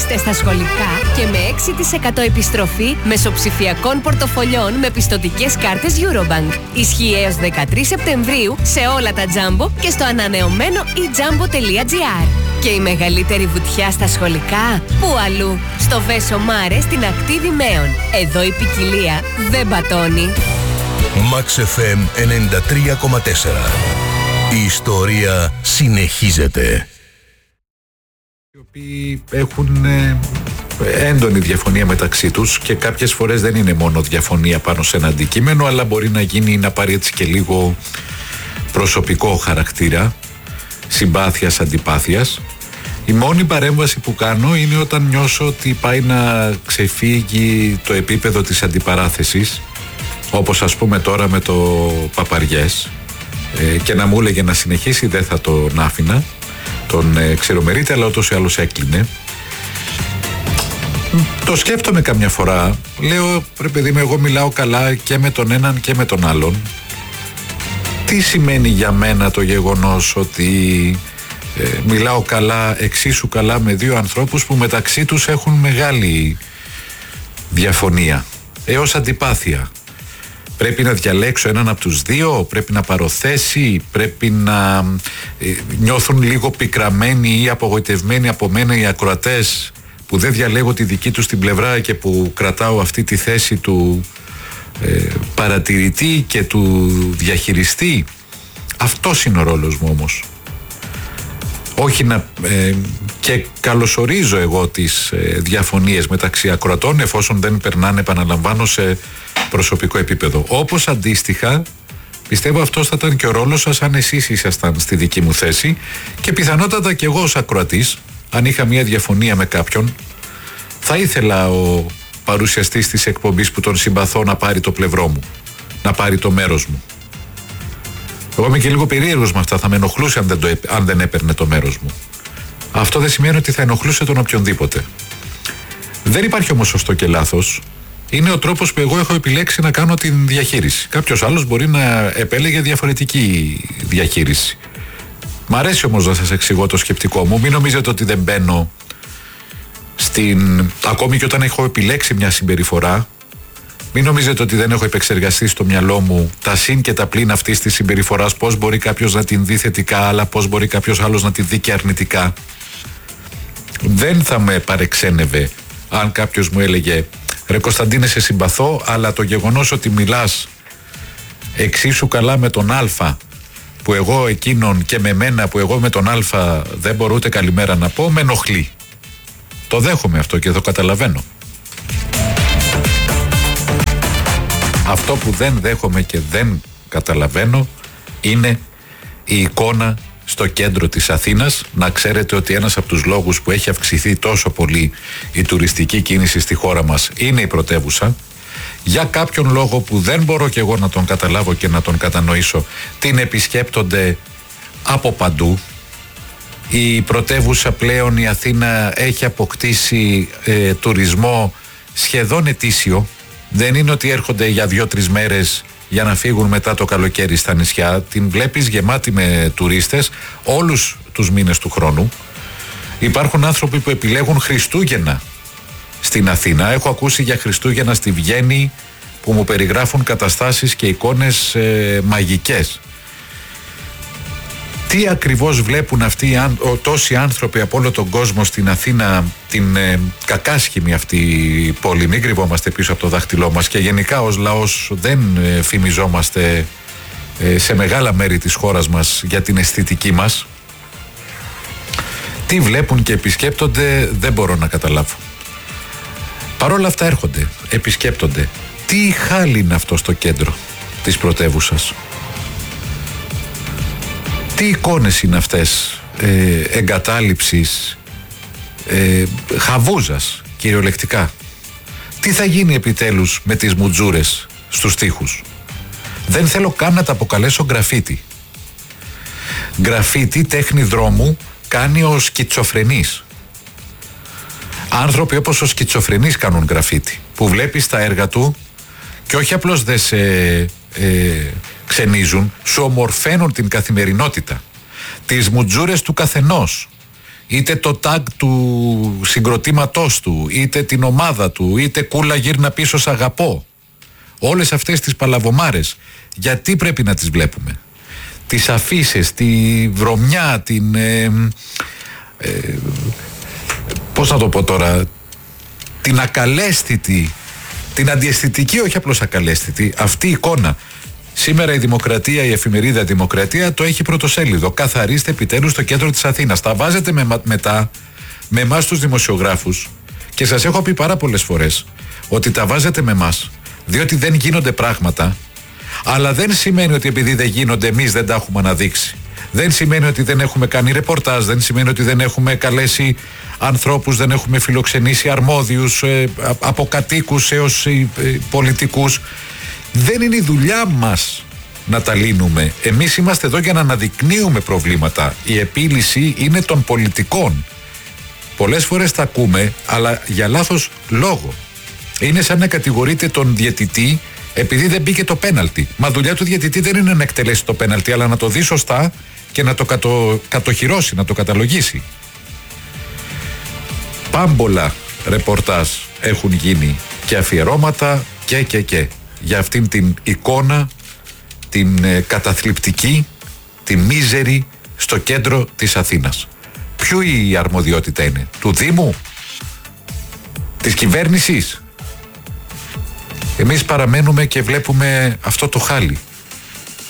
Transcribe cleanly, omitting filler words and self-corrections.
Παίξτε στα σχολικά και με 6% επιστροφή μεσοψηφιακών πορτοφολιών με πιστωτικές κάρτες Eurobank. Ισχύει έως 13 Σεπτεμβρίου σε όλα τα Jumbo και στο ανανεωμένο eJumbo.gr. Και η μεγαλύτερη βουτιά στα σχολικά, πού αλλού? Στο Βέσο Μάρε στην ακτή Δημαίων. Εδώ η ποικιλία δεν πατώνει. Max FM 93,4. Η ιστορία συνεχίζεται. Οι οποίοι έχουν έντονη διαφωνία μεταξύ τους και κάποιες φορές δεν είναι μόνο διαφωνία πάνω σε ένα αντικείμενο, αλλά μπορεί να γίνει, να πάρει έτσι και λίγο προσωπικό χαρακτήρα, συμπάθειας, αντιπάθειας. Η μόνη παρέμβαση που κάνω είναι όταν νιώσω ότι πάει να ξεφύγει το επίπεδο της αντιπαράθεσης, όπως ας πούμε τώρα με το Παπαριές, και να μου έλεγε να συνεχίσει, δεν θα τον άφηνα, τον ξερομερίτη, αλλά ούτως ή άλλως έκλεινε. Το σκέφτομαι καμιά φορά, λέω ρε παιδί μου, εγώ μιλάω καλά και με τον έναν και με τον άλλον. Τι σημαίνει για μένα το γεγονός ότι μιλάω καλά, εξίσου καλά με δύο ανθρώπους που μεταξύ τους έχουν μεγάλη διαφωνία έως αντιπάθεια? Πρέπει να διαλέξω έναν από τους δύο, πρέπει να πάρω θέση, πρέπει να νιώθουν λίγο πικραμένοι ή απογοητευμένοι από μένα οι ακροατές που δεν διαλέγω τη δική τους την πλευρά και που κρατάω αυτή τη θέση του παρατηρητή και του διαχειριστή. Αυτός είναι ο ρόλος μου όμως. Όχι να... και καλωσορίζω εγώ τις διαφωνίες μεταξύ ακροατών, εφόσον δεν περνάνε, επαναλαμβάνω, σε προσωπικό επίπεδο. Όπως αντίστοιχα πιστεύω αυτός θα ήταν και ο ρόλος σας αν εσείς ήσασταν στη δική μου θέση, και πιθανότατα και εγώ ως ακροατής, αν είχα μια διαφωνία με κάποιον, θα ήθελα ο παρουσιαστής της εκπομπής που τον συμπαθώ να πάρει το πλευρό μου, να πάρει το μέρος μου. Εγώ είμαι και λίγο περίεργος με αυτά, θα με ενοχλούσε αν δεν έπαιρνε το μέρος μου. Αυτό δεν σημαίνει ότι θα ενοχλούσε τον οποιονδήποτε. Δεν υπάρχει όμως σωστό και λάθος. Είναι ο τρόπος που εγώ έχω επιλέξει να κάνω την διαχείριση. Κάποιος άλλος μπορεί να επέλεγε διαφορετική διαχείριση. Μ' αρέσει όμως να σας εξηγώ το σκεπτικό μου. Μην νομίζετε ότι δεν μπαίνω ακόμη και όταν έχω επιλέξει μια συμπεριφορά, μην νομίζετε ότι δεν έχω επεξεργαστεί στο μυαλό μου τα συν και τα πλην αυτής της συμπεριφοράς, πώς μπορεί κάποιος να την δει θετικά, αλλά πώς μπορεί κάποιος άλλος να την δει και αρνητικά. Δεν θα με παρεξένευε αν κάποιος μου έλεγε ρε Κωνσταντίνε, σε συμπαθώ, αλλά το γεγονός ότι μιλάς εξίσου καλά με τον Α που εγώ εκείνον και με μένα που εγώ με τον Α δεν μπορώ ούτε καλημέρα να πω, με ενοχλεί. Το δέχομαι αυτό και το καταλαβαίνω. Αυτό που δεν δέχομαι και δεν καταλαβαίνω είναι η εικόνα στο κέντρο της Αθήνας. Να ξέρετε ότι ένας από τους λόγους που έχει αυξηθεί τόσο πολύ η τουριστική κίνηση στη χώρα μας είναι η πρωτεύουσα. Για κάποιον λόγο που δεν μπορώ και εγώ να τον καταλάβω και να τον κατανοήσω, την επισκέπτονται από παντού. Η πρωτεύουσα πλέον, η Αθήνα, έχει αποκτήσει τουρισμό σχεδόν ετήσιο. Δεν είναι ότι έρχονται για 2-3 μέρες για να φύγουν μετά το καλοκαίρι στα νησιά. Την βλέπεις γεμάτη με τουρίστες όλους τους μήνες του χρόνου. Υπάρχουν άνθρωποι που επιλέγουν Χριστούγεννα στην Αθήνα. Έχω ακούσει για Χριστούγεννα στη Βιέννη που μου περιγράφουν καταστάσεις και εικόνες μαγικές. Τι ακριβώς βλέπουν αυτοί τόσοι άνθρωποι από όλο τον κόσμο στην Αθήνα, την κακάσχημη αυτή πόλη? Μην κρυβόμαστε πίσω από το δάχτυλό μας, και γενικά ως λαός δεν φημιζόμαστε σε μεγάλα μέρη της χώρας μας για την αισθητική μας. Τι βλέπουν και επισκέπτονται δεν μπορώ να καταλάβω. Παρ' όλα αυτά έρχονται, επισκέπτονται. Τι χάλι είναι αυτό στο κέντρο της πρωτεύουσας? Τι εικόνες είναι αυτές εγκατάλειψης, χαβούζας κυριολεκτικά? Τι θα γίνει επιτέλους με τις μουτζούρες στους τοίχους? Δεν θέλω καν να τα αποκαλέσω γκραφίτι. Γκραφίτι, τέχνη δρόμου, κάνει ο σκιτσοφρενής. Άνθρωποι όπως ο σκιτσοφρενής κάνουν γκραφίτι, που βλέπεις τα έργα του και όχι απλώς δεν σε ξενίζουν, σου ομορφαίνουν την καθημερινότητα. Τις μουτζούρες του καθενός. είτε το tag του συγκροτήματός του, είτε την ομάδα του, είτε κούλα γύρνα πίσω σ' αγαπώ. Όλες αυτές τις παλαβομάρες, γιατί πρέπει να τις βλέπουμε? Τις αφίσες, τη βρωμιά, την πώς να το πω τώρα, την ακαλέσθητη, την αντιαισθητική, όχι απλώς ακαλέσθητη, αυτή η εικόνα. Σήμερα η Δημοκρατία, η εφημερίδα Δημοκρατία το έχει πρωτοσέλιδο. Καθαρίστε επιτέλους το κέντρο της Αθήνας. Τα βάζετε μετά με εμάς τους δημοσιογράφους και σας έχω πει πάρα πολλές φορές ότι τα βάζετε με εμάς διότι δεν γίνονται πράγματα, αλλά δεν σημαίνει ότι επειδή δεν γίνονται εμείς δεν τα έχουμε αναδείξει. Δεν σημαίνει ότι δεν έχουμε κάνει ρεπορτάζ, δεν σημαίνει ότι δεν έχουμε καλέσει ανθρώπους, δεν έχουμε φιλοξενήσει αρμόδιους, από κατοίκους έως πολιτικούς. Δεν είναι η δουλειά μας να τα λύνουμε. Εμείς είμαστε εδώ για να αναδεικνύουμε προβλήματα. Η επίλυση είναι των πολιτικών. Πολλές φορές τα ακούμε, αλλά για λάθος λόγο. Είναι σαν να κατηγορείτε τον διαιτητή επειδή δεν μπήκε το πέναλτι. Μα δουλειά του διαιτητή δεν είναι να εκτελέσει το πέναλτι, αλλά να το δει σωστά και να το κατοχυρώσει, να το καταλογίσει. Πάμπολα ρεπορτάζ έχουν γίνει και αφιερώματα και για αυτήν την εικόνα, την καταθλιπτική, τη μίζερη στο κέντρο της Αθήνας. Ποιο η αρμοδιότητα είναι? Του Δήμου? Της κυβέρνησης? Εμείς παραμένουμε και βλέπουμε αυτό το χάλι.